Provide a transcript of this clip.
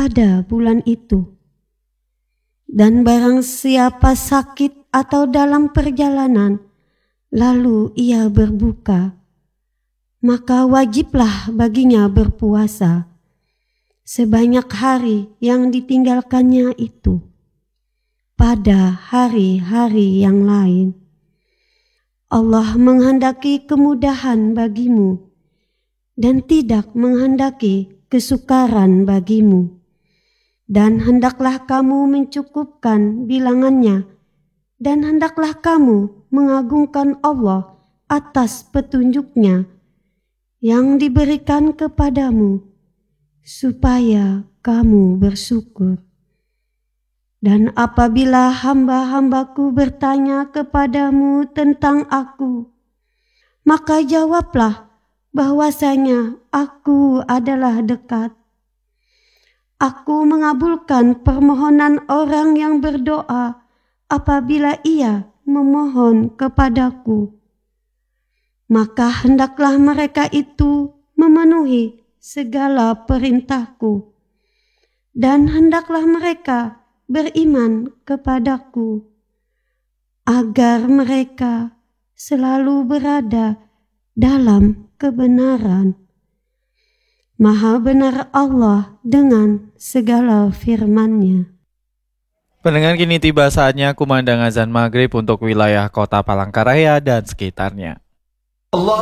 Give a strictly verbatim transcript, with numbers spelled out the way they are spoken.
pada bulan itu. Dan barang siapa sakit atau dalam perjalanan, lalu ia berbuka, maka wajiblah baginya berpuasa sebanyak hari yang ditinggalkannya itu pada hari-hari yang lain. Allah menghendaki kemudahan bagimu dan tidak menghendaki kesukaran bagimu. Dan hendaklah kamu mencukupkan bilangannya, dan hendaklah kamu mengagungkan Allah atas petunjuknya yang diberikan kepadamu, supaya kamu bersyukur. Dan apabila hamba-hambaku bertanya kepadamu tentang aku, maka jawablah bahwasanya aku adalah dekat. Aku mengabulkan permohonan orang yang berdoa apabila ia memohon kepadaku. Maka hendaklah mereka itu memenuhi segala perintahku, dan hendaklah mereka beriman kepadaku, agar mereka selalu berada dalam kebenaran. Maha benar Allah dengan segala firman-Nya. Pendengar, kini tiba saatnya kumandang azan maghrib untuk wilayah kota Palangkaraya dan sekitarnya. Allah